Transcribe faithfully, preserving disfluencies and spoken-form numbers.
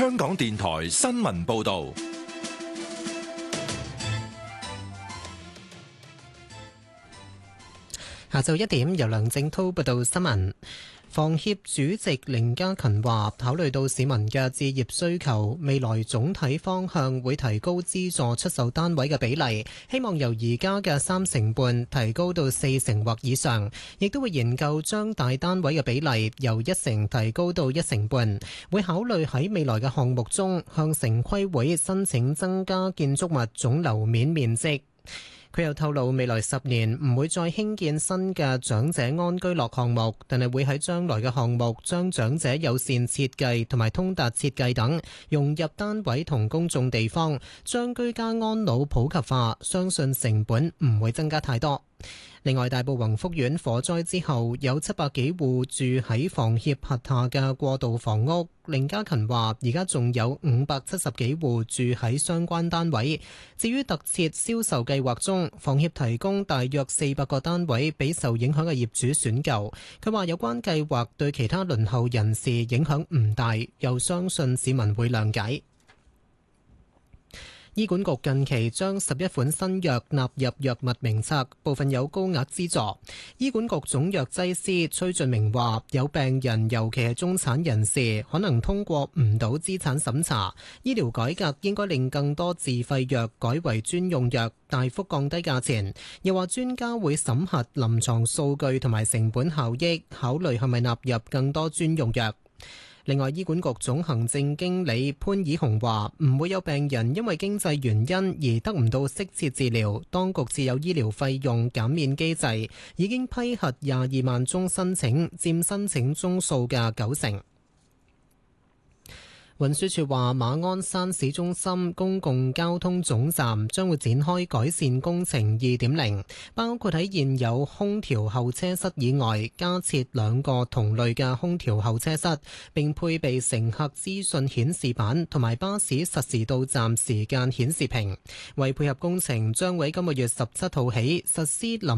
香港電台新聞報道。 下晝一點，由梁正滔報道新聞。房協主席凌家勤話，考慮到市民嘅置業需求，未來總體方向會提高資助出售單位嘅比例，希望由而家嘅三成半提高到四成或以上，亦都會研究將大單位嘅比例由一成提高到一成半，會考慮喺未來嘅項目中向城規會申請增加建築物總樓面面積。佢又透露，未來十年唔會再興建新嘅長者安居樂項目，但係會喺將來嘅項目將長者友善設計同埋通達設計等融入單位同公眾地方，將居家安老普及化，相信成本唔會增加太多。另外，大埔宏福苑火災之後，有七百幾戶住喺房協轄下嘅過渡房屋。凌家勤話，而家仲有五百七十幾戶住喺相關單位。至於特設銷售計劃中，房協提供大約四百個單位俾受影響嘅業主選購。佢話有關計劃對其他輪候人士影響唔大，又相信市民會諒解。醫管局近期將十一款新藥納入藥物名冊，部分有高額資助。醫管局總藥劑師崔俊明話，有病人尤其係中產人士，可能通過唔到資產審查。醫療改革應該令更多自費藥改為專用藥，大幅降低價錢。又話專家會審核臨床數據同埋成本效益，考慮係咪納入更多專用藥。另外，醫管局總行政經理潘以雄話，唔會有病人因為經濟原因而得唔到適切治療。當局設有醫療費用減免機制，已經批核廿二萬宗申請，佔申請宗數嘅九成。運輸署話，馬鞍山市中心公共交通總站將會展開改善工程二點零，包括喺現有空調候車室以外加設兩個同類嘅空調候車室，並配備乘客資訊顯示板同埋巴士實時到站時間顯示屏。為配合工程，將會喺今個月十七號起實施臨